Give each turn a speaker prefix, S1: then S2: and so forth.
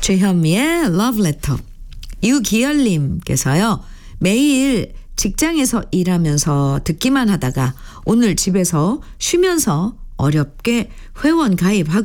S1: 주현미의 Love Letter. 유기열님께서요. 매일 직장에서 일하면서 듣기만 하다가 오늘 집에서 쉬면서 어렵게 회원 가입하고